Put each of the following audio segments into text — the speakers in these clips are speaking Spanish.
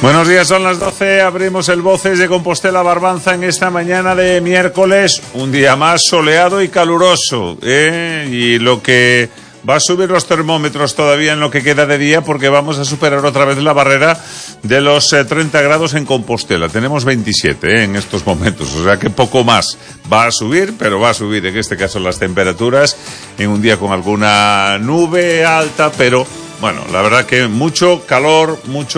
Buenos días, son las 12, abrimos el Voces de Compostela Barbanza en esta mañana de miércoles, un día más soleado y caluroso, y lo que va a subir los termómetros todavía en lo que queda de día, porque vamos a superar otra vez la barrera de los 30 grados en Compostela. Tenemos 27 en estos momentos, o sea que poco más va a subir, pero va a subir en este caso las temperaturas en un día con alguna nube alta, pero bueno, la verdad que mucho calor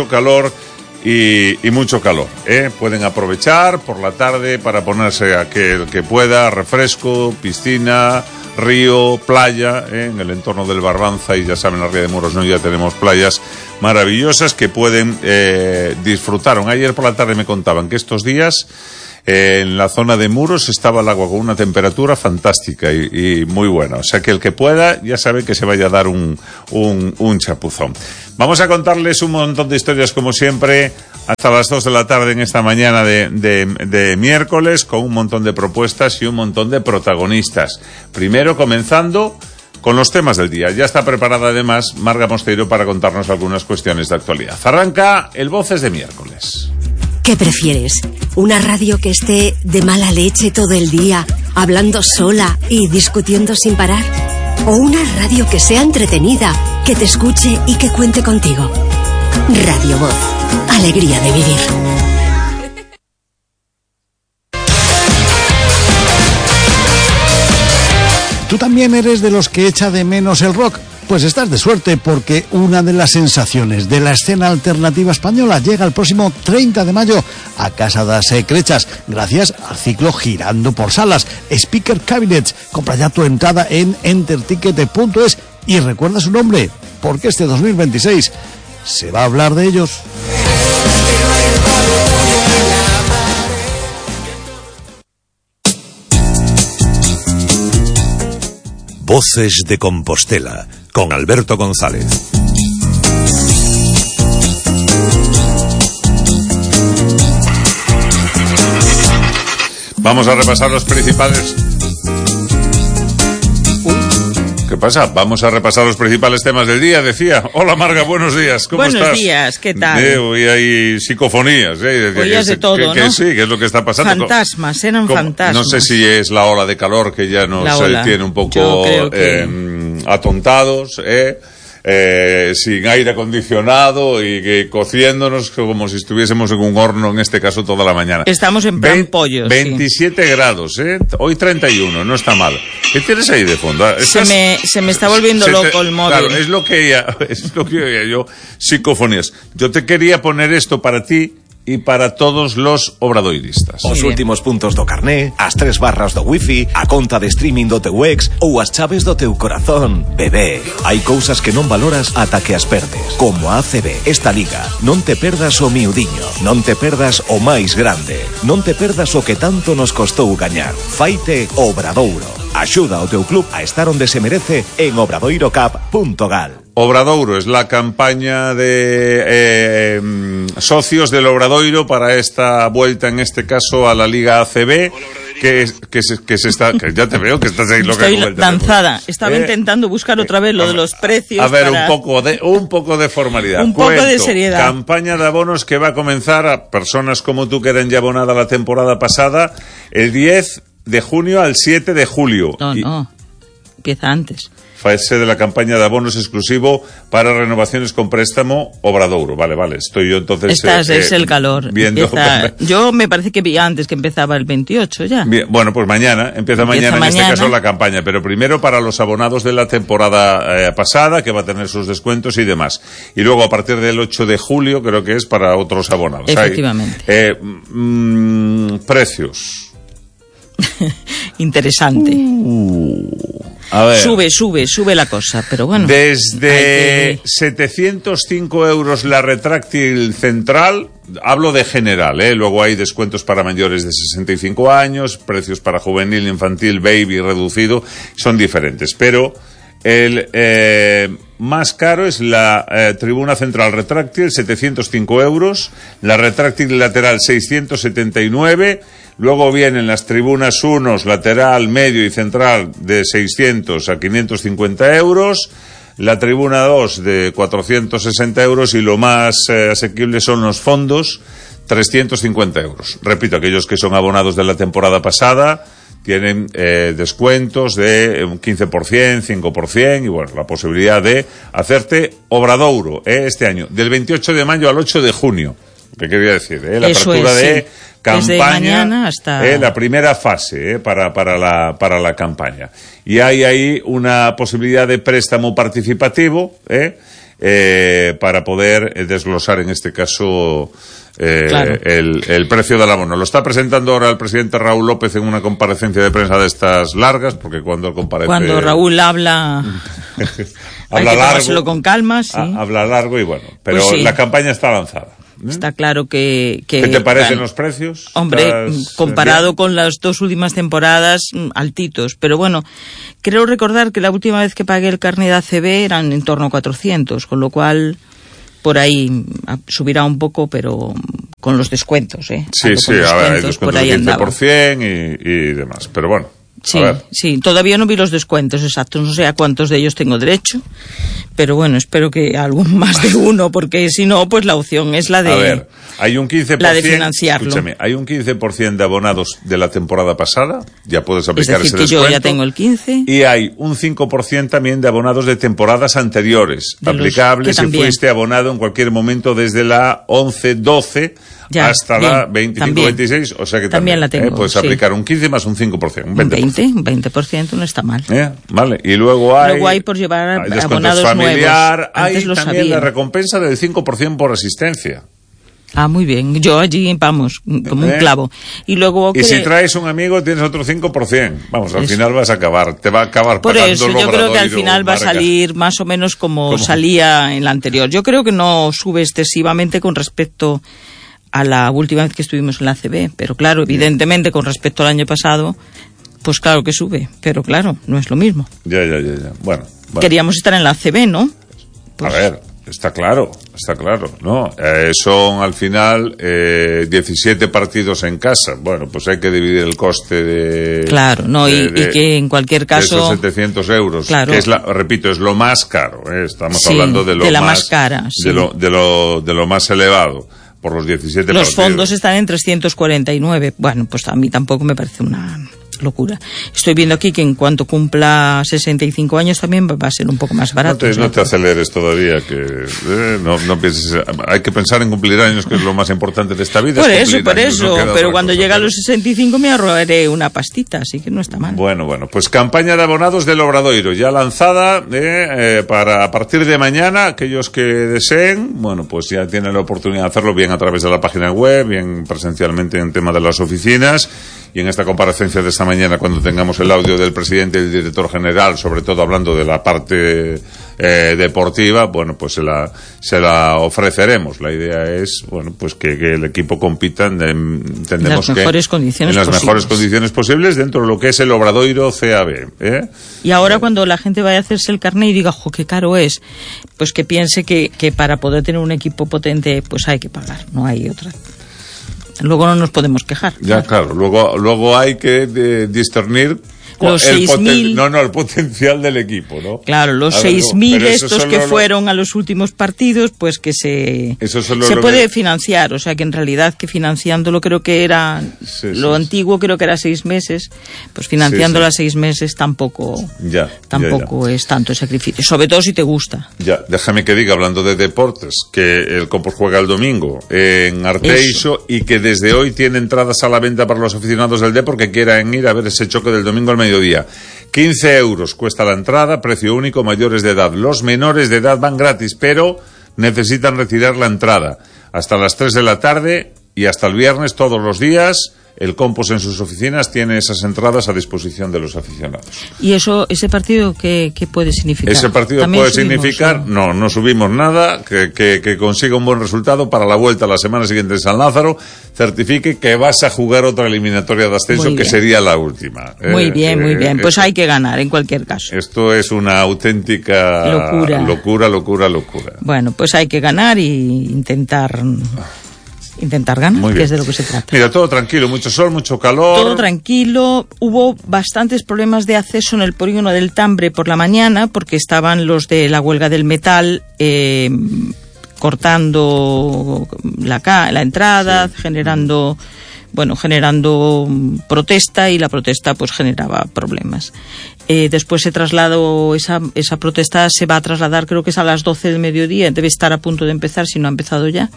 y mucho calor, Pueden aprovechar por la tarde para ponerse a que el que pueda, refresco, piscina, río, playa, en el entorno del Barbanza, y ya saben, la Ría de Muros, ¿no? Ya tenemos playas maravillosas que pueden disfrutar. Ayer por la tarde me contaban que estos días en la zona de Muros estaba el agua con una temperatura fantástica y muy buena. O sea que el que pueda ya sabe que se vaya a dar un chapuzón. Vamos a contarles un montón de historias como siempre hasta las 2 de la tarde en esta mañana de miércoles, con un montón de propuestas y un montón de protagonistas. Primero comenzando con los temas del día. Ya está preparada además Marga Mosteiro para contarnos algunas cuestiones de actualidad. Arranca el Voces de miércoles. ¿Qué prefieres? ¿Una radio que esté de mala leche todo el día, hablando sola y discutiendo sin parar? ¿O una radio que sea entretenida, que te escuche y que cuente contigo? Radio Voz. Alegría de vivir. ¿Tú también eres de los que echa de menos el rock? Pues estás de suerte, porque una de las sensaciones de la escena alternativa española llega el próximo 30 de mayo a Casa das Crechas, gracias al ciclo Girando por Salas, Speaker Cabinets. Compra ya tu entrada en enterticket.es y recuerda su nombre, porque este 2026 se va a hablar de ellos. Voces de Compostela, con Alberto González. Vamos a repasar los principales... ¿Qué pasa? Vamos a repasar los principales temas del día, decía. Hola Marga, buenos días, ¿cómo estás? Buenos días, ¿qué tal? Hoy hay psicofonías, Oías de todo, que ¿no? Sí, que es lo que está pasando. Fantasmas, eran fantasmas. No sé si es la ola de calor que ya nos tiene un poco atontados, sin aire acondicionado y que cociéndonos como si estuviésemos en un horno, en este caso toda la mañana. Estamos en plan pollo. 27 grados, hoy 31, no está mal. ¿Qué tienes ahí de fondo? Se me está volviendo loco el móvil. Claro, es lo que oía yo, psicofonías. Yo te quería poner esto para ti y para todos los obradoiristas. Os últimos puntos do carné, as 3 barras do wifi, a conta de streaming do teu ex ou as chaves do teu corazón. Bebé, hai cousas que non valoras ata que as perdes. Como a ACB, esta liga. Non te perdas o miudiño, non te perdas o máis grande, non te perdas o que tanto nos costou gañar. Faite Obradouro. Axuda ao teu club a estar onde se merece en obradoirocap.gal. Obradouro es la campaña de socios del Obradoiro para esta vuelta, en este caso a la Liga ACB, que se está, que ya te veo que estás ahí loca. Estoy lanzada. Estaba intentando buscar otra vez lo de los precios. A ver, un poco de formalidad. Un poco de seriedad. Campaña de abonos que va a comenzar a personas como tú que eran ya abonada la temporada pasada, el 10 de junio al 7 de julio. No, empieza antes. Fase de la campaña de abonos exclusivo para renovaciones con préstamo Obradouro. Vale, estoy yo entonces... Es el calor. Viendo... Yo me parece que vi antes que empezaba el 28 ya. Bien, bueno, pues empieza mañana en este caso la campaña, pero primero para los abonados de la temporada pasada, que va a tener sus descuentos y demás. Y luego a partir del 8 de julio creo que es para otros abonados. Efectivamente. Precios. Interesante. A ver. Sube la cosa, pero bueno. Desde 705 euros la retráctil central, hablo de general, luego hay descuentos para mayores de 65 años, precios para juvenil, infantil, baby, reducido, son diferentes, pero el más caro es la tribuna central retráctil, 705 euros, la retráctil lateral 679. Luego vienen las tribunas unos, lateral, medio y central de 600 a 550 euros. La tribuna 2 de 460 euros y lo más asequible son los fondos, 350 euros. Repito, aquellos que son abonados de la temporada pasada tienen descuentos de un 15%, 5% y bueno, la posibilidad de hacerte Obradouro este año, del 28 de mayo al 8 de junio. ¿Qué quería decir? La apertura de campaña, desde mañana hasta la primera fase para la campaña. Y hay ahí una posibilidad de préstamo participativo para poder desglosar en este caso claro, el precio del abono. Lo está presentando ahora el presidente Raúl López en una comparecencia de prensa de estas largas, porque cuando Raúl habla hay que tomárselo con calma, sí. Habla largo y bueno, pero pues sí, la campaña está lanzada. Está claro que ¿Qué te parecen los precios? Hombre, comparado con las 2 últimas temporadas, altitos. Pero bueno, creo recordar que la última vez que pagué el carnet de ACB eran en torno a 400, con lo cual por ahí subirá un poco, pero con los descuentos, Sí, a ver, hay descuentos del 15% y demás, pero bueno. Sí, todavía no vi los descuentos exactos, no sé a cuántos de ellos tengo derecho, pero bueno, espero que algún más de uno, porque si no, pues la opción es la de... A ver, hay un 15%, la de financiarlo. Escúchame, hay un 15% de abonados de la temporada pasada, ya puedes aplicar ese descuento. Es decir, que yo ya tengo el 15%. Y hay un 5% también de abonados de temporadas anteriores, aplicable si fuiste abonado en cualquier momento desde la 11-12 hasta la 25-26, o sea que también la tengo, puedes aplicar un 15 más un 5%, un 20%. Un 20% no está mal. Vale, y luego hay por llevar abonados familiar, nuevos. Hay también la recompensa del 5% por asistencia. Ah, muy bien. Yo allí, vamos, como un clavo. Y luego si traes un amigo tienes otro 5%. Vamos, al final vas a acabar, te va a acabar por pagando eso, yo creo que al final va a salir más o menos como salía en la anterior. Yo creo que no sube excesivamente con respecto a la última vez que estuvimos en la ACB, pero claro, evidentemente con respecto al año pasado, pues claro que sube, pero claro, no es lo mismo. Ya. Bueno. Queríamos estar en la ACB, ¿no? Pues... A ver, está claro, ¿no? Son al final 17 partidos en casa. Bueno, pues hay que dividir el coste de... Claro, no, y que en cualquier caso... De esos 700 euros, claro, que es repito, es lo más caro, Estamos hablando de la más cara, sí. de lo más elevado. Por los 17 Los partidos. fondos están en 349. Bueno, pues a mí tampoco me parece una locura. Estoy viendo aquí que en cuanto cumpla 65 años también va a ser un poco más barato. No te aceleres todavía, que no pienses. Hay que pensar en cumplir años, que es lo más importante de esta vida. Por eso. Pero cuando llegue a los 65 me ahorraré una pastita, así que no está mal. Bueno, pues campaña de abonados del Obradoiro, ya lanzada para a partir de mañana, aquellos que deseen, bueno, pues ya tienen la oportunidad de hacerlo bien a través de la página web, bien presencialmente en tema de las oficinas. Y en esta comparecencia de esta mañana, cuando tengamos el audio del presidente y del director general, sobre todo hablando de la parte deportiva, bueno, pues se la ofreceremos. La idea es, bueno, pues que el equipo compita en las mejores condiciones posibles dentro de lo que es el Obradoiro CAB. Y ahora cuando la gente vaya a hacerse el carné y diga, ¡jo, qué caro es! Pues que piense que para poder tener un equipo potente, pues hay que pagar, no hay otra. Luego no nos podemos quejar. Ya, claro. Luego hay que discernir los 6.000... el potencial del equipo, ¿no? Claro, los 6.000 estos que fueron a los últimos partidos, pues que se puede financiar. O sea que en realidad que financiándolo creo que era... antiguo creo que era 6 meses. Pues financiándolo a 6 meses tampoco es tanto sacrificio. Sobre todo si te gusta. Ya, déjame que diga, hablando de deportes, que el Compos juega el domingo en Arteixo y que desde hoy tiene entradas a la venta para los aficionados del Depor que quieran ir a ver ese choque del domingo al mediodía. 15 euros cuesta la entrada, precio único, mayores de edad. Los menores de edad van gratis, pero necesitan retirar la entrada. Hasta las 3 de la tarde y hasta el viernes, todos los días, el Compos en sus oficinas tiene esas entradas a disposición de los aficionados. ¿Y ese partido qué puede significar? Ese partido puede significar, no subimos nada, que consiga un buen resultado para la vuelta la semana siguiente en San Lázaro, certifique que vas a jugar otra eliminatoria de ascenso, que sería la última. Muy bien, pues hay que ganar en cualquier caso. Esto es una auténtica locura. Bueno, pues hay que ganar y intentar intentar ganar, que es de lo que se trata. Mira, todo tranquilo, mucho sol, mucho calor. Todo tranquilo. Hubo bastantes problemas de acceso en el polígono del Tambre por la mañana, porque estaban los de la huelga del metal cortando la entrada, generando protesta, y la protesta pues generaba problemas. Después se trasladó esa protesta, se va a trasladar, creo que es a las 12 del mediodía, debe estar a punto de empezar, si no ha empezado ya,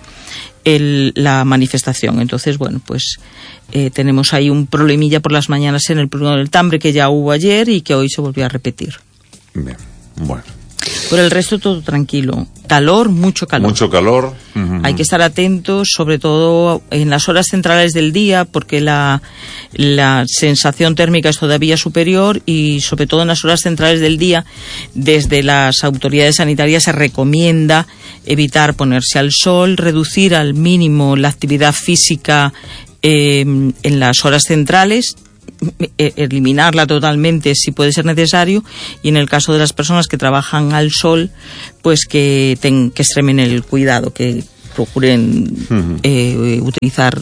la manifestación. Entonces, bueno, pues tenemos ahí un problemilla por las mañanas en el polígono del Tambre, que ya hubo ayer y que hoy se volvió a repetir. Bien, bueno. Por el resto todo tranquilo. Calor, mucho calor. Mucho calor. Hay que estar atentos, sobre todo en las horas centrales del día, porque la sensación térmica es todavía superior, y sobre todo en las horas centrales del día, desde las autoridades sanitarias se recomienda evitar ponerse al sol, reducir al mínimo la actividad física en las horas centrales, eliminarla totalmente si puede ser necesario, y en el caso de las personas que trabajan al sol, pues que extremen el cuidado, que procuren utilizar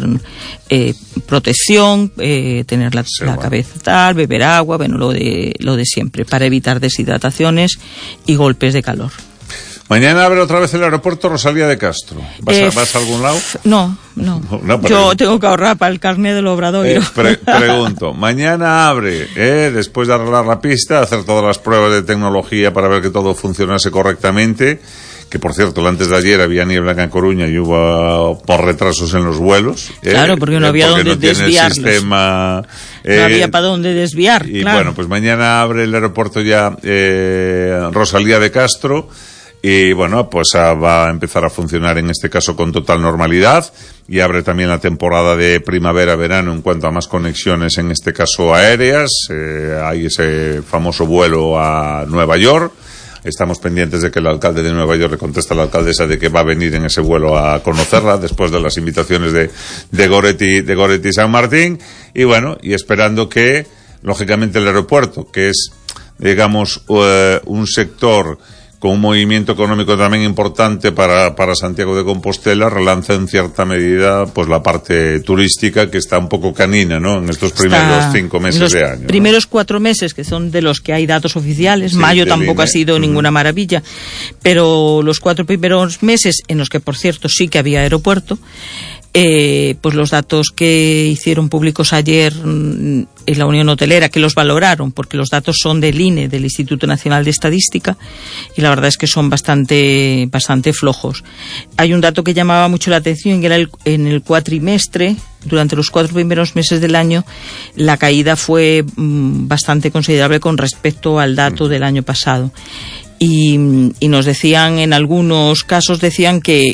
protección, tener la cabeza tal, beber agua, bueno, lo de siempre, para evitar deshidrataciones y golpes de calor. Mañana abre otra vez el aeropuerto Rosalía de Castro. ¿Vas a algún lado? No. Yo tengo que ahorrar para el carnet del Obradoiro. Pregunto, mañana abre, después de arreglar la pista, hacer todas las pruebas de tecnología para ver que todo funcionase correctamente, que por cierto, antes de ayer había niebla en Coruña y hubo por retrasos en los vuelos. Claro, porque no había dónde desviarlos. No había para dónde desviar, y claro. Bueno, pues mañana abre el aeropuerto ya Rosalía de Castro. Y bueno, pues va a empezar a funcionar en este caso con total normalidad, y abre también la temporada de primavera-verano en cuanto a más conexiones, en este caso aéreas. Hay ese famoso vuelo a Nueva York. Estamos pendientes de que el alcalde de Nueva York le conteste a la alcaldesa de que va a venir en ese vuelo a conocerla después de las invitaciones de Goretti San Martín. Y bueno, y esperando que, lógicamente, el aeropuerto, que es, digamos, un sector con un movimiento económico también importante para Santiago de Compostela, relanza en cierta medida pues la parte turística, que está un poco canina, ¿no?, en estos primeros 5 meses de año. Los primeros 4 meses, que son de los que hay datos oficiales, sí, mayo tampoco ha sido ninguna maravilla, pero los 4 primeros meses, en los que por cierto sí que había aeropuerto, pues los datos que hicieron públicos ayer en la Unión Hotelera, que los valoraron, porque los datos son del INE, del Instituto Nacional de Estadística, y la verdad es que son bastante flojos. Hay un dato que llamaba mucho la atención, que era en el cuatrimestre, durante los 4 primeros meses del año, la caída fue bastante considerable con respecto al dato del año pasado. Y nos decían, en algunos casos decían que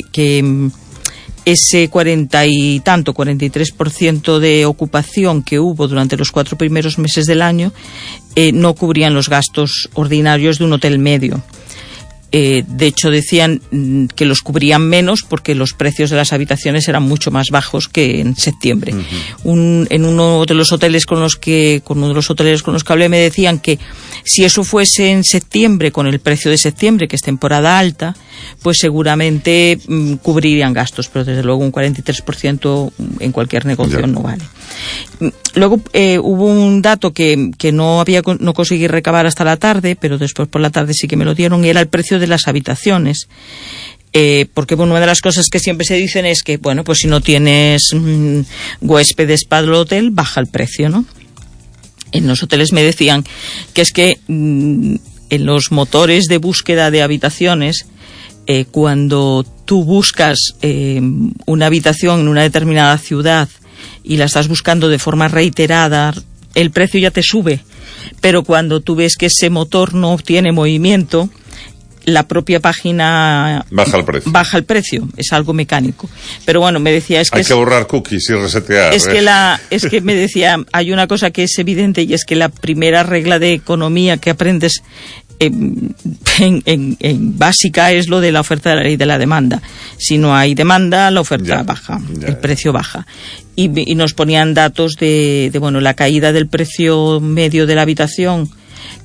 ese 43% de ocupación que hubo durante los 4 primeros meses del año no cubrían los gastos ordinarios de un hotel medio. De hecho, decían que los cubrían menos porque los precios de las habitaciones eran mucho más bajos que en septiembre. En uno de los hoteles con uno de los hoteleros con los que hablé, me decían que si eso fuese en septiembre, con el precio de septiembre, que es temporada alta, pues seguramente cubrirían gastos, pero desde luego un 43% en cualquier negocio no vale. Luego hubo un dato que no conseguí recabar hasta la tarde, pero después por la tarde sí que me lo dieron, y era el precio de las habitaciones. Porque una de las cosas que siempre se dicen es que, bueno, pues si no tienes huéspedes para el hotel, baja el precio, ¿no? En los hoteles me decían que es que en los motores de búsqueda de habitaciones, cuando tú buscas una habitación en una determinada ciudad y la estás buscando de forma reiterada, el precio ya te sube. Pero cuando tú ves que ese motor no tiene movimiento, la propia página baja el precio. Es algo mecánico. Pero bueno, me decía, es que hay que borrar cookies y resetear. Es que me decía, hay una cosa que es evidente, y es que la primera regla de economía que aprendes en básica es lo de la oferta de la ley de la demanda. Si no hay demanda, la oferta baja, el precio baja. Y nos ponían datos de la caída del precio medio de la habitación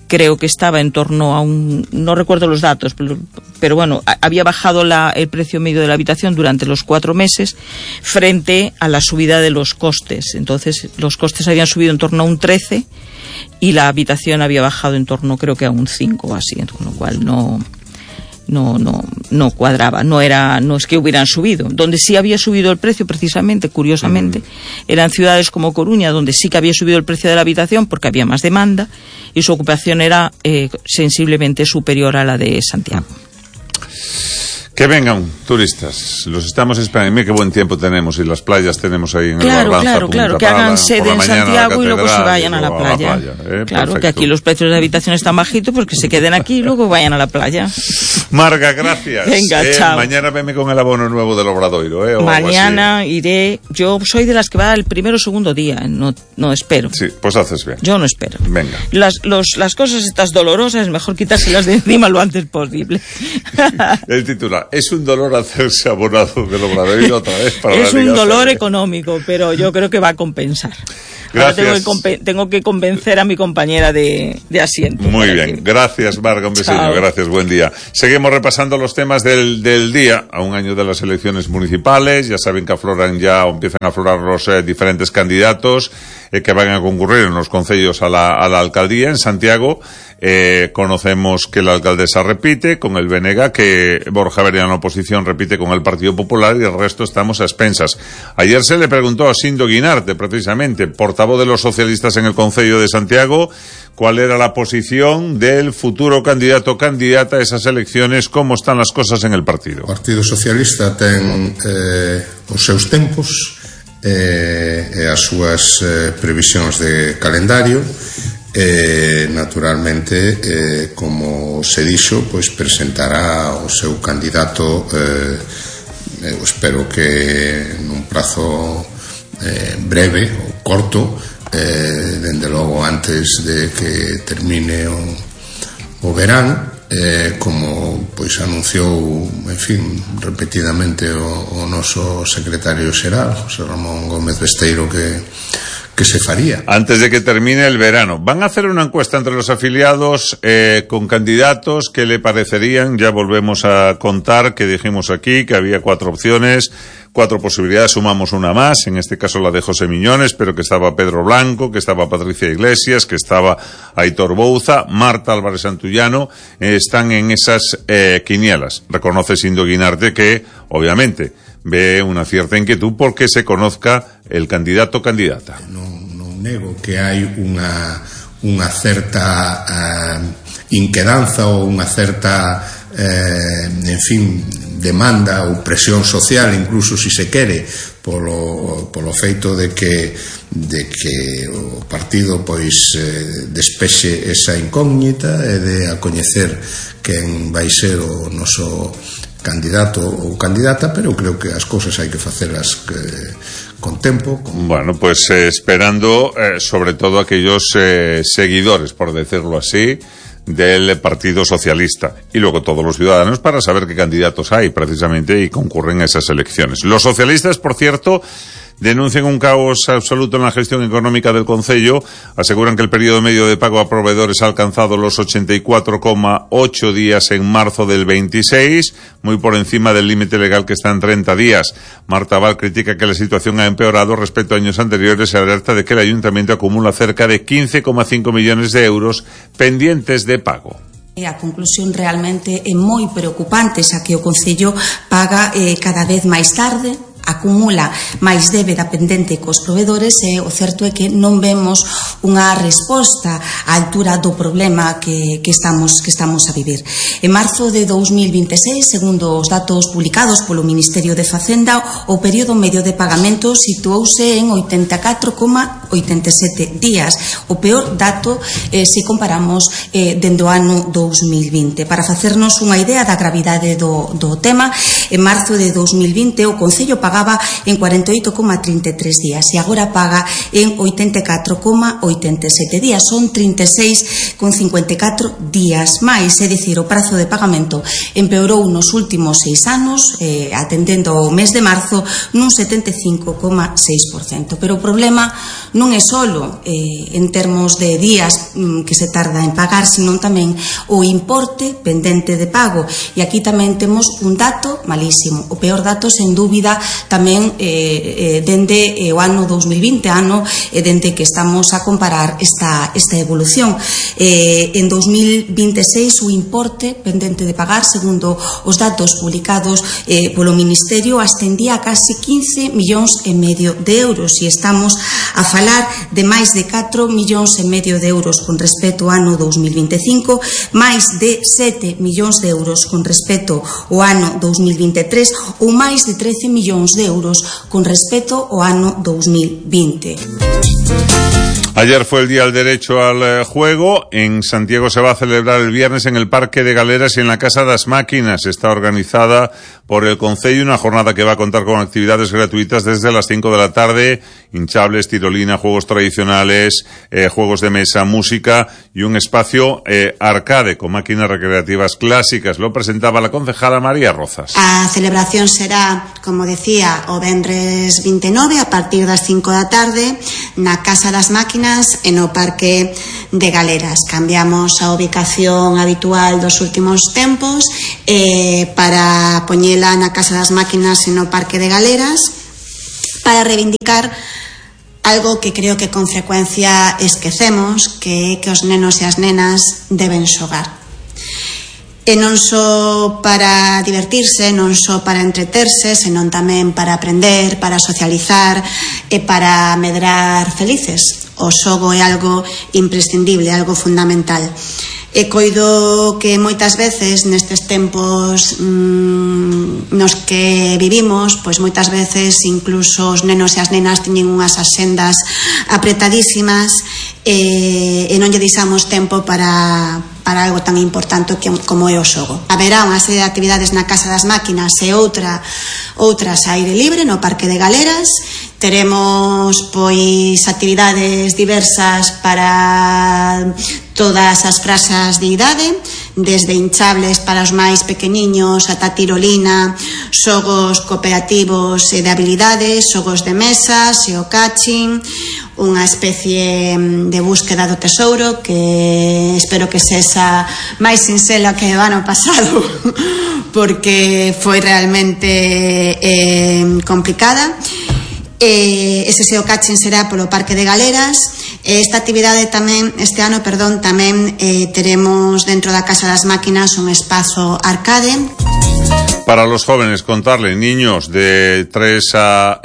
creo que estaba en torno a no recuerdo los datos, pero bueno, había bajado el precio medio de la habitación durante los 4 meses frente a la subida de los costes. Entonces los costes habían subido en torno a un 13 y la habitación había bajado en torno, creo que a un 5 o así, con lo cual no cuadraba, no es que hubieran subido. Donde sí había subido el precio, precisamente, curiosamente, eran ciudades como Coruña, donde sí que había subido el precio de la habitación porque había más demanda y su ocupación era sensiblemente superior a la de Santiago. Que vengan turistas, los estamos esperando. Mira qué buen tiempo tenemos y las playas tenemos ahí en el Barbanza. Claro, que hagan sede en Santiago y luego se vayan a la playa. Claro, perfecto. Que aquí los precios de habitación están bajitos, pues que se queden aquí y luego vayan a la playa. Marga, gracias. Venga, chao. Mañana venme con el abono nuevo del Obradoiro. Mañana iré, yo soy de las que va el primero o segundo día, no espero. Sí, pues haces bien. Yo no espero. Venga. Las cosas estas dolorosas, es mejor quitárselas de encima lo antes posible. El titular. Es un dolor hacerse abonado del Obradoiro otra vez para es un dolor económico, pero yo creo que va a compensar. Gracias. Ahora tengo que convencer a mi compañera de asiento. Muy bien, gracias Marga, un besillo, gracias, buen día. Seguimos repasando los temas del día, a un año de las elecciones municipales. Ya saben que empiezan a aflorar los diferentes candidatos que van a concurrir en los concellos a la alcaldía en Santiago. Conocemos que la alcaldesa repite con el BNG, que Borja Vería en la oposición repite con el Partido Popular y el resto estamos a expensas. Ayer se le preguntó a Sindo Guinarte, precisamente, portavoz de los socialistas en el Concello de Santiago, cuál era la posición del futuro candidato o candidata a esas elecciones, cómo están las cosas en el partido. O Partido Socialista ten os seus tempos e as súas previsións de calendario. Naturalmente, como se dixo, pois presentará o seu candidato, eu espero que nun prazo breve ou corto, dende logo antes de que termine o verán, como pois anunciou, en fin, repetidamente o noso secretario xeral, José Ramón Gómez Besteiro, que se faría. Antes de que termine el verano. Van a hacer una encuesta entre los afiliados con candidatos que le parecerían. Ya volvemos a contar que dijimos aquí que había 4 opciones, 4 posibilidades, sumamos una más, en este caso la de José Miñones, pero que estaba Pedro Blanco, que estaba Patricia Iglesias, que estaba Aitor Bouza, Marta Álvarez Santullano, están en esas quinielas. Reconoce Sindo Guinarte que, obviamente, ve una cierta inquietud porque se conozca el candidato o candidata. Non nego que hai unha certa inquedanza ou unha certa en fin, demanda ou presión social, incluso si se quere, polo feito de que o partido pois despexe esa incógnita e de a coñecer quen vai ser o noso candidato ou candidata, pero creo que as cousas hai que facelas con tempo. Bueno, pues esperando sobre todo aquellos seguidores, por decirlo así, del Partido Socialista y luego todos los ciudadanos para saber qué candidatos hay precisamente y concurren a esas elecciones. Los socialistas, por cierto, denuncian un caos absoluto en la gestión económica del concello. Aseguran que el periodo medio de pago a proveedores ha alcanzado los 84,8 días en marzo del 26, muy por encima del límite legal que está en 30 días. Marta Val critica que la situación ha empeorado respecto a años anteriores y alerta de que el ayuntamiento acumula cerca de 15,5 millones de euros pendientes de pago. A conclusión realmente é moi preocupante, xa que o concello paga cada vez máis tarde, acumula máis débeda pendente cos provedores e o certo é que non vemos unha resposta á altura do problema que estamos a vivir. En marzo de 2026, segundo os datos publicados polo Ministerio de Facenda, o período medio de pagamento situouse en 84,87 días, o peor dato se comparamos dende o ano 2020. Para facernos unha idea da gravidade do tema, en marzo de 2020 o Concello pagaba en 48,33 días e agora paga en 84,87 días. Son 36,54 días máis, é dicir, o prazo de pagamento empeorou nos últimos 6 anos, atendendo ao mes de marzo nun 75,6%. Pero o problema non é solo en termos de días que se tarda en pagar, senón tamén o importe pendente de pago. E aquí tamén temos un dato malísimo, o peor dato sen dúbida tamén dende o ano 2020, ano dende que estamos a comparar esta evolución. En 2026 o importe pendente de pagar, segundo os datos publicados polo Ministerio, ascendía a casi 15,5 millóns de euros, e estamos a falar de máis de 4,5 millóns de euros con respecto ao ano 2025, máis de 7 millóns de euros con respecto ao ano 2023 ou máis de 13 millóns de euros con respecto ao ano 2020. Ayer fue el Día del Derecho al Juego. En Santiago se va a celebrar el viernes en el Parque de Galeras y en la Casa das Máquinas. Está organizada por el Concello, una jornada que va a contar con actividades gratuitas desde las 5 de la tarde, hinchables, tirolina, juegos tradicionales, juegos de mesa, música y un espacio arcade con máquinas recreativas clásicas. Lo presentaba la concejala María Rozas. A celebración será, como decía, o venres 29 a partir das 5 da tarde na Casa das Máquinas e no Parque de Galeras. Cambiamos a ubicación habitual dos últimos tempos para poñela na Casa das Máquinas e no Parque de Galeras para reivindicar algo que creo que con frecuencia esquecemos, que é que os nenos e as nenas deben xogar. E non só para divertirse, non só para entreterse, senón tamén para aprender, para socializar e para medrar felices. O xogo é algo imprescindible, algo fundamental. E coido que moitas veces nestes tempos nos que vivimos, pois moitas veces incluso os nenos e as nenas teñen unhas axendas apretadísimas e non lle deixamos tempo para algo tan importante como é o xogo. Haberá unha serie de actividades na Casa das Máquinas e outras a aire libre no Parque de Galeras. Teremos pois actividades diversas para todas as franxas de idade, desde hinchables para os máis pequeniños ata tirolina, xogos cooperativos e de habilidades, xogos de mesa, geocaching, unha especie de búsqueda do tesouro que espero que sexa máis sinxela que o ano pasado porque foi realmente complicada. Ese geocaching será polo Parque de Galeras. Esta actividade tamén, este ano, tamén teremos dentro da Casa das Máquinas un espazo arcade. Para los jóvenes, contarle, niños de 3 a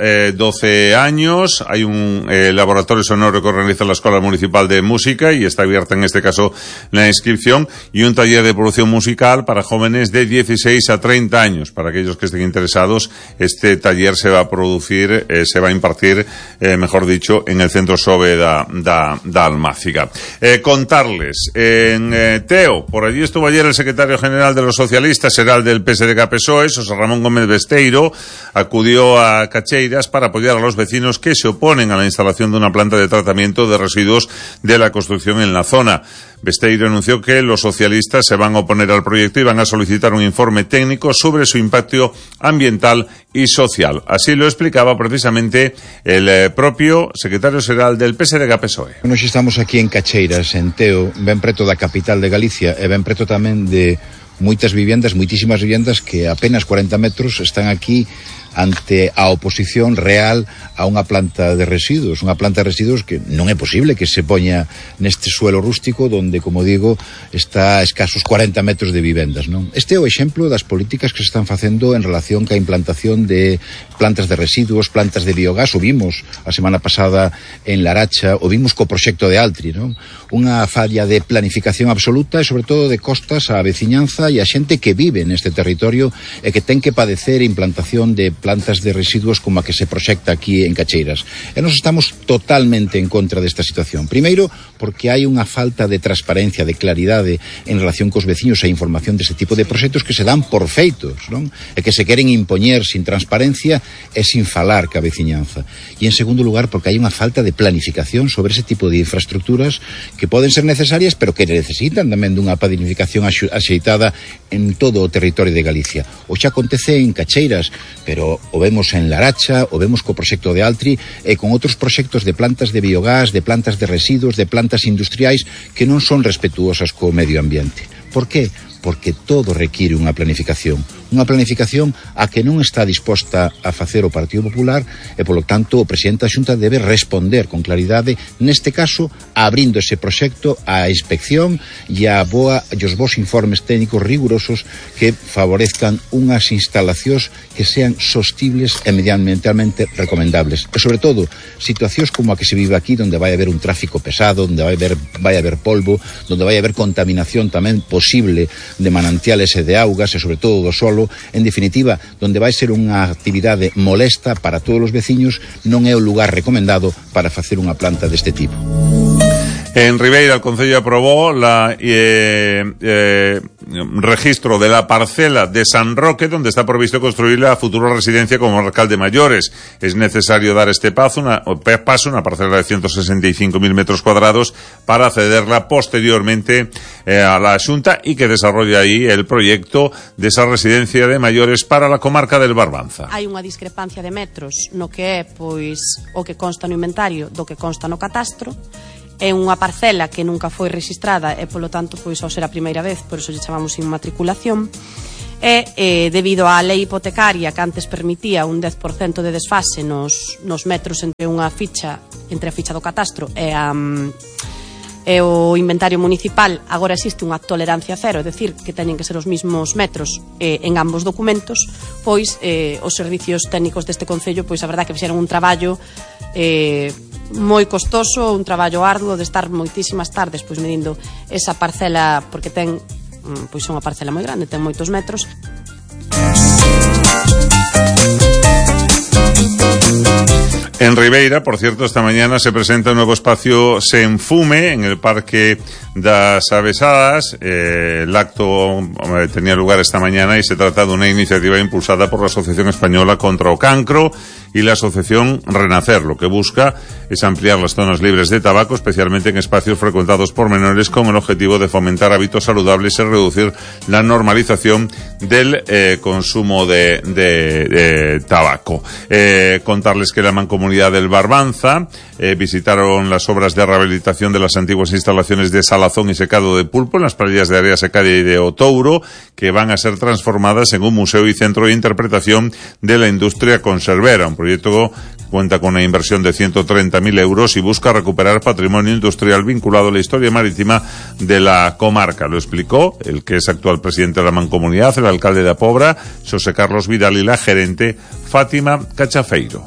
12 años, hay un laboratorio sonoro que organiza la Escuela Municipal de Música y está abierta en este caso la inscripción, y un taller de producción musical para jóvenes de 16 a 30 años. Para aquellos que estén interesados, este taller se va a producir, se va a impartir, mejor dicho, en el Centro Sobe da Almáciga. Contarles, en Teo, por allí estuvo ayer el secretario general de los socialistas, será el del PSDG-PSOE, José Ramón Gómez Besteiro, acudió a Cacheiras para apoyar a los vecinos que se oponen a la instalación de una planta de tratamiento de residuos de la construcción en la zona. Besteiro anunció que los socialistas se van a oponer al proyecto y van a solicitar un informe técnico sobre su impacto ambiental y social. Así lo explicaba precisamente el propio secretario xeral del PSDG-PSOE. Nos estamos aquí en Cacheiras, en Teo, ben preto da capital de Galicia e ben preto tamén de moitísimas viviendas que a apenas 40 metros están aquí ante a oposición real a unha planta de residuos que non é posible que se poña neste suelo rústico donde, como digo, está a escasos 40 metros de vivendas, non? Este é o exemplo das políticas que se están facendo en relación ca implantación de plantas de residuos, plantas de biogás. O vimos a semana pasada en Laracha, o vimos co proxecto de Altri, non? Unha falla de planificación absoluta e sobre todo de costas á veciñanza e a xente que vive neste territorio e que ten que padecer implantación de plantas de residuos como a que se proxecta aquí en Cacheiras. E nos estamos totalmente en contra desta situación. Primeiro, porque hai unha falta de transparencia, de claridade en relación cos veciños e información deste tipo de proxectos que se dan por feitos, non? E que se queren impoñer sin transparencia e sin falar ca veciñanza. E en segundo lugar, porque hai unha falta de planificación sobre ese tipo de infraestructuras que poden ser necesarias, pero que necesitan tamén dunha planificación axeitada en todo o territorio de Galicia. O xa acontece en Cacheiras, pero o vemos en Laracha, o vemos co proxecto de Altri e con outros proxectos de plantas de biogás, de plantas de residuos, de plantas industriais que non son respetuosas co medio ambiente. Por qué? Porque todo require unha planificación a que non está disposta a facer o Partido Popular e, polo tanto, o presidente da Xunta debe responder con claridade, neste caso, abrindo ese proxecto á inspección e os bons informes técnicos rigurosos que favorezcan unhas instalacións que sean sostibles e medioambientalmente recomendables. E, sobre todo, situacións como a que se vive aquí, onde vai haber un tráfico pesado, onde vai haber polvo, onde vai haber contaminación tamén posible de manantiales e de augas e sobre todo do solo, en definitiva, donde vai ser unha actividade molesta para todos os veciños, non é o lugar recomendado para facer unha planta deste tipo. En Ribeira, el Concello aprobó registro de la parcela de San Roque, donde está previsto construir la futura residencia como alcalde mayores. Es necesario dar este paso, una parcela de 165.000 metros cuadrados, para cederla posteriormente a la Xunta y que desarrolle ahí el proyecto de esa residencia de mayores para la comarca del Barbanza. Hai unha discrepancia de metros no que é, pois, o que consta no inventario do que consta no catastro. É unha parcela que nunca foi registrada e, polo tanto, pois, ao ser a primeira vez, por iso lle chamamos inmatriculación, e debido á lei hipotecaria que antes permitía un 10% de desfase nos metros entre a ficha do catastro e o inventario municipal, agora existe unha tolerancia cero, é dicir, que teñen que ser os mismos metros en ambos documentos, pois os servicios técnicos deste Concello, pois a verdade que fixeron un traballo moi costoso, un traballo arduo de estar moitísimas tardes pois medindo esa parcela, porque ten pois unha parcela moi grande, ten moitos metros. En Ribeira, por cierto, esta mañana se presenta un nuevo espacio Sen Fume en el Parque das Avesadas. El acto tenía lugar esta mañana y se trata de una iniciativa impulsada por la Asociación Española contra o Cancro y la Asociación Renacer. Lo que busca es ampliar las zonas libres de tabaco, especialmente en espacios frecuentados por menores, con el objetivo de fomentar hábitos saludables y reducir la normalización del consumo de tabaco. Contarles que la Mancomunidad del Barbanza visitaron las obras de rehabilitación de las antiguas instalaciones de salazón y secado de pulpo en las playas de Área Secada y de Otouro, que van a ser transformadas en un museo y centro de interpretación de la industria conservera. Un proyecto cuenta con una inversión de 130.000 euros y busca recuperar patrimonio industrial vinculado a la historia marítima de la comarca. Lo explicó el que es actual presidente de la Mancomunidad, el alcalde de Apobra, Xosé Carlos Vidal, y la gerente Fátima Cachafeiro.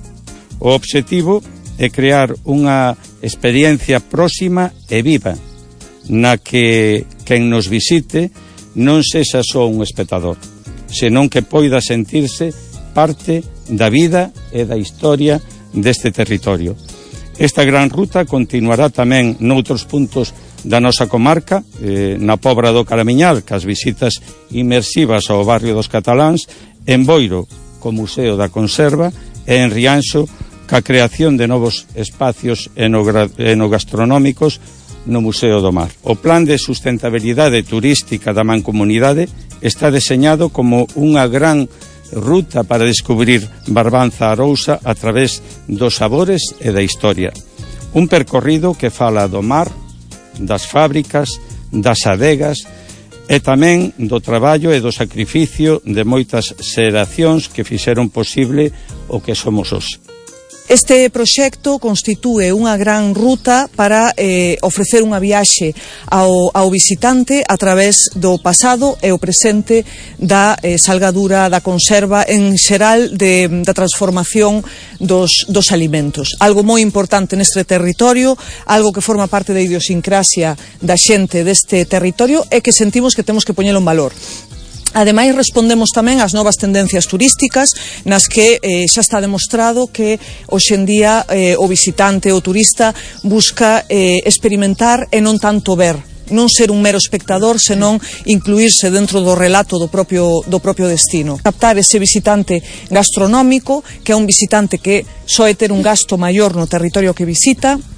O obxectivo é crear unha experiencia próxima e viva, na que quen nos visite non sexa só un espectador, senón que poida sentirse parte da vida e da historia deste territorio. Esta gran ruta continuará tamén noutros puntos da nosa comarca, na Pobra do Caramiñal, cas visitas inmersivas ao barrio dos Cataláns, en Boiro, co Museo da Conserva, e en Rianxo, ca creación de novos espacios enogastronómicos no Museo do Mar. O plan de sustentabilidade turística da Mancomunidade está deseñado como unha gran ruta para descubrir Barbanza Arousa a través dos sabores e da historia. Un percorrido que fala do mar, das fábricas, das adegas e tamén do traballo e do sacrificio de moitas xeracións que fixeron posible o que somos hoxe. Este proxecto constitúe unha gran ruta para ofrecer unha viaxe ao visitante a través do pasado e o presente da salgadura, da conserva, en xeral da transformación dos alimentos. Algo moi importante neste territorio, algo que forma parte da idiosincrasia da xente deste territorio e que sentimos que temos que poñelo en valor. Ademais, respondemos tamén ás novas tendencias turísticas nas que xa está demostrado que hoxe en día o visitante, o turista, busca experimentar e non tanto ver, non ser un mero espectador, senón incluirse dentro do relato do propio destino. Captar ese visitante gastronómico, que é un visitante que soe ter un gasto maior no territorio que visita,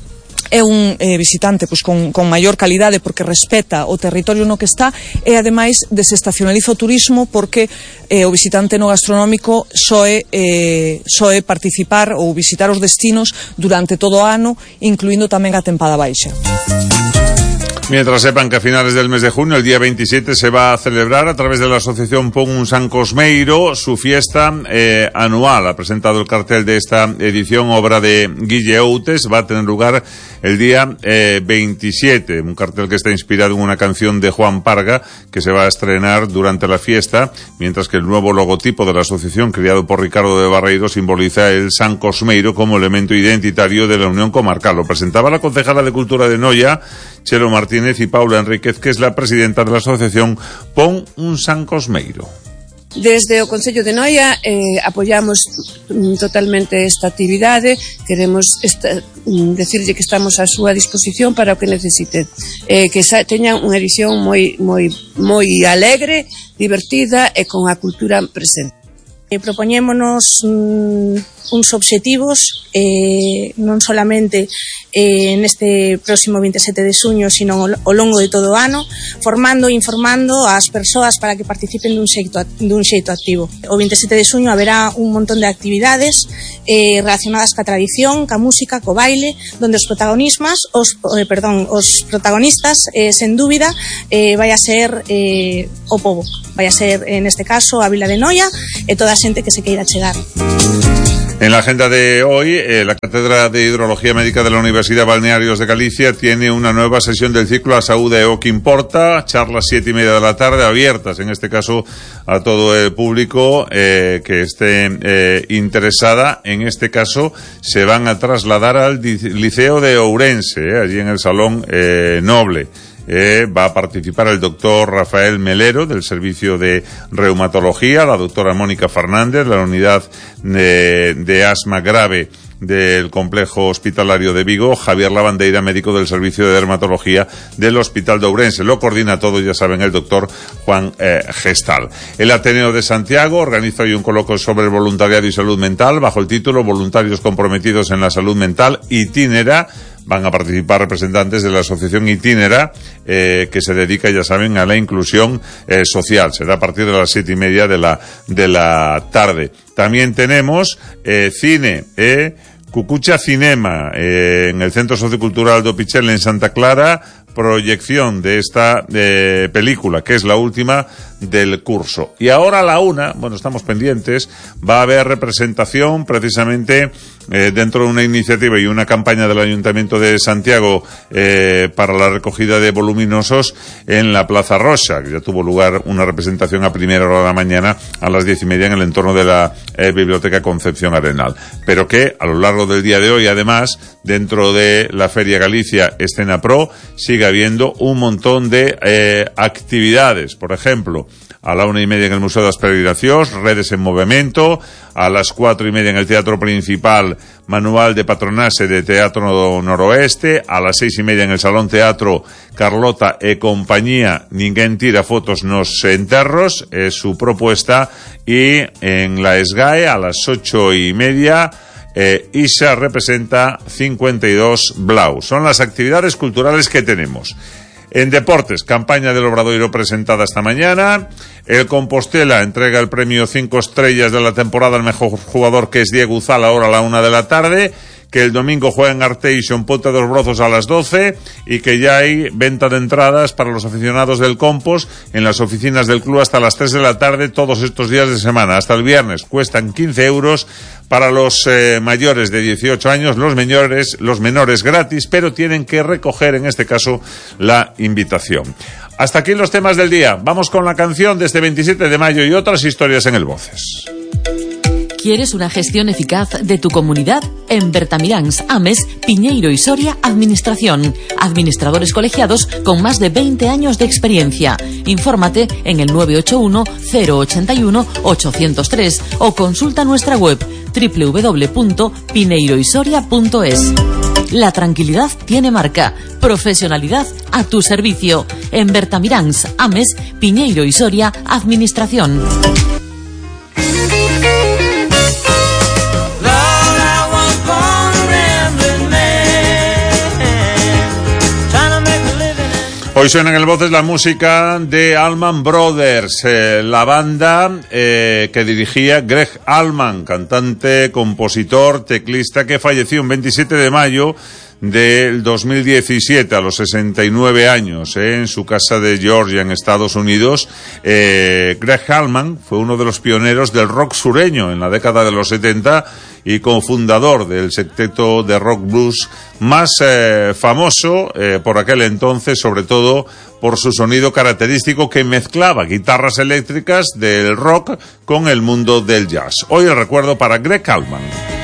é un visitante pois, con maior calidade porque respeta o territorio no que está e ademais desestacionaliza o turismo porque o visitante no gastronómico soe participar ou visitar os destinos durante todo o ano, incluindo tamén a tempada baixa. Mientras sepan que a finales del mes de junio, el día 27, se va a celebrar a través de la asociación Pon un San Cosmeiro su fiesta anual. Ha presentado el cartel de esta edición, obra de Guille Outes. Va a tener lugar el día 27. Un cartel que está inspirado en una canción de Juan Parga que se va a estrenar durante la fiesta, mientras que el nuevo logotipo de la asociación, creado por Ricardo de Barreiro, simboliza el San Cosmeiro como elemento identitario de la Unión Comarcal. Lo presentaba la concejala de Cultura de Noia, Chelo Martínez, y Paula Enríquez, que es la presidenta de la asociación Pon un San Cosmeiro. Desde o Concello de Noia apoiamos totalmente esta actividade. Queremos decirlle que estamos a súa disposición para o que necesite, que teñan unha edición moi alegre, divertida e con a cultura presente. Propoñémonos uns obxectivos non solamente neste próximo 27 de xuño, sino ao longo de todo o ano, formando e informando as persoas para que participen dun xeito activo. O 27 de xuño haberá un montón de actividades relacionadas ca tradición, ca música, co baile, donde os protagonistas, sen dúbida, vai a ser o pobo. Vai a ser, neste caso, a Vila de Noia e toda a xente que se queira chegar. En la agenda de hoy, la Cátedra de Hidrología Médica de la Universidad Balnearios de Galicia tiene una nueva sesión del ciclo A Saúde é o que importa, charlas 7:30 de la tarde, abiertas en este caso a todo el público que esté interesada. En este caso se van a trasladar al Liceo de Ourense, allí en el Salón Noble. Va a participar el doctor Rafael Melero del Servicio de Reumatología, la doctora Mónica Fernández de la Unidad de Asma Grave del Complejo Hospitalario de Vigo, Javier Lavandeira, médico del Servicio de Dermatología del Hospital de Ourense. Lo coordina todo, ya saben, el doctor Juan Gestal. El Ateneo de Santiago organiza hoy un coloquio sobre el voluntariado y salud mental bajo el título Voluntarios comprometidos en la salud mental, Itinera. Van a participar representantes de la asociación Itinera, que se dedica, ya saben, a la inclusión social. Será a partir de las 7:30 de la tarde. También tenemos cine, Cucucha Cinema, en el Centro Sociocultural do Pichel, en Santa Clara, proyección de esta película, que es la última del curso. Y ahora a la 1:00, bueno, estamos pendientes, va a haber representación precisamente dentro de una iniciativa y una campaña del Ayuntamiento de Santiago para la recogida de voluminosos en la Plaza Roxa, que ya tuvo lugar una representación a primera hora de la mañana a las 10:30 en el entorno de la Biblioteca Concepción Arenal. Pero que a lo largo del día de hoy, además, dentro de la Feria Galicia Escena Pro, sigue habiendo un montón de actividades. Por ejemplo, a la 1:30 en el Museo das Peregrinacións, Redes en Movimento. A las 4:30 en el Teatro Principal, Manual de Patronase de Teatro Noroeste. A las 6:30 en el Salón Teatro, Carlota e compañía, Ninguén tira fotos nos enterros, es su propuesta. Y en la SGAE, a las 8:30, Isa representa 52 Blau. Son las actividades culturales que tenemos. En deportes, campaña del Obradoiro presentada esta mañana. El Compostela entrega el premio 5 estrellas de la temporada al mejor jugador, que es Diego Uzal, ahora a la 1:00 de la tarde. Que el domingo juega en Arteixo, Ponte dos Brozos, a las 12, y que ya hay venta de entradas para los aficionados del Compos en las oficinas del club hasta las 3 de la tarde todos estos días de semana. Hasta el viernes cuestan 15 euros para los mayores de 18 años, los menores gratis, pero tienen que recoger en este caso la invitación. Hasta aquí los temas del día. Vamos con la canción de este 27 de mayo y otras historias en el Voces. ¿Quieres una gestión eficaz de tu comunidad? En Bertamiráns, Ames, Piñeiro y Soria, Administración. Administradores colegiados con más de 20 años de experiencia. Infórmate en el 981-081-803 o consulta nuestra web www.pineiroysoria.es. La tranquilidad tiene marca. Profesionalidad a tu servicio. En Bertamiráns, Ames, Piñeiro y Soria, Administración. Hoy suena en el Voces la música de Allman Brothers, la banda que dirigía Greg Allman, cantante, compositor, teclista, que falleció el 27 de mayo del 2017 a los 69 años en su casa de Georgia, en Estados Unidos. Greg Allman fue uno de los pioneros del rock sureño en la década de los 70 y cofundador del sexteto de rock blues más famoso por aquel entonces, sobre todo por su sonido característico que mezclaba guitarras eléctricas del rock con el mundo del jazz. Hoy el recuerdo para Greg Allman.